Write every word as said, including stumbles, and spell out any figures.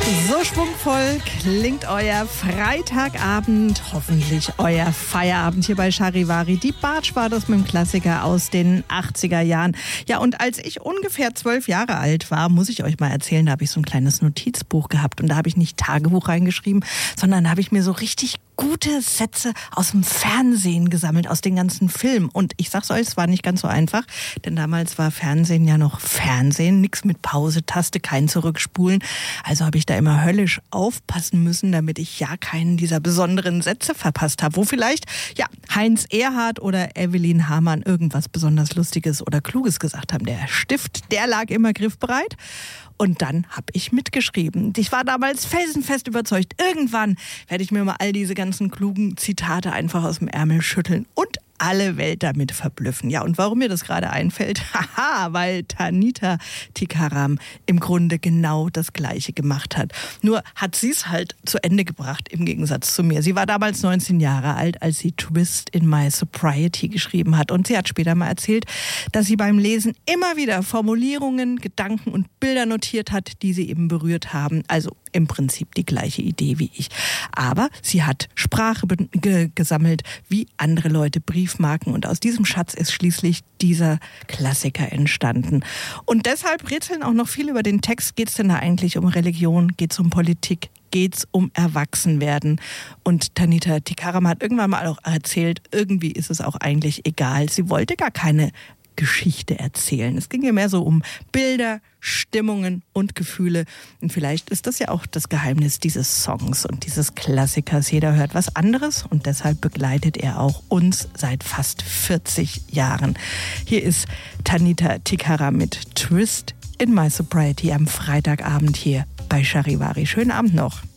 So schwungvoll klingt euer Freitagabend, hoffentlich euer Feierabend hier bei Charivari. Die Bartsch war das mit dem Klassiker aus den achtziger Jahren. Ja, und als ich ungefähr zwölf Jahre alt war, muss ich euch mal erzählen, da habe ich so ein kleines Notizbuch gehabt und da habe ich nicht Tagebuch reingeschrieben, sondern da habe ich mir so richtig gute Sätze aus dem Fernsehen gesammelt, aus den ganzen Filmen. Und ich sag's euch, es war nicht ganz so einfach, denn damals war Fernsehen ja noch Fernsehen, nichts mit Pause-Taste, kein Zurückspulen. Also habe ich da immer höllisch aufpassen müssen, damit ich ja keinen dieser besonderen Sätze verpasst habe, wo vielleicht ja Heinz Erhardt oder Evelyn Hamann irgendwas besonders Lustiges oder Kluges gesagt haben. Der Stift, der lag immer griffbereit. Und dann habe ich mitgeschrieben. Ich war damals felsenfest überzeugt, irgendwann werde ich mir mal all diese ganzen klugen Zitate einfach aus dem Ärmel schütteln und alle Welt damit verblüffen. Ja, und warum mir das gerade einfällt? Haha, weil Tanita Tikaram im Grunde genau das Gleiche gemacht hat. Nur hat sie es halt zu Ende gebracht, im Gegensatz zu mir. Sie war damals neunzehn Jahre alt, als sie Twist in My Sobriety geschrieben hat. Und sie hat später mal erzählt, dass sie beim Lesen immer wieder Formulierungen, Gedanken und Bilder notiert hat, die sie eben berührt haben. Also im Prinzip die gleiche Idee wie ich. Aber sie hat Sprache ge- gesammelt, wie andere Leute Briefmarken. Und aus diesem Schatz ist schließlich dieser Klassiker entstanden. Und deshalb rätseln auch noch viel über den Text. Geht es denn da eigentlich um Religion? Geht es um Politik? Geht es um Erwachsenwerden? Und Tanita Tikaram hat irgendwann mal auch erzählt, irgendwie ist es auch eigentlich egal. Sie wollte gar keine Geschichte erzählen. Es ging ja mehr so um Bilder, Stimmungen und Gefühle. Und vielleicht ist das ja auch das Geheimnis dieses Songs und dieses Klassikers. Jeder hört was anderes und deshalb begleitet er auch uns seit fast vierzig Jahren. Hier ist Tanita Tikaram mit Twist in My Sobriety am Freitagabend hier bei Charivari. Schönen Abend noch.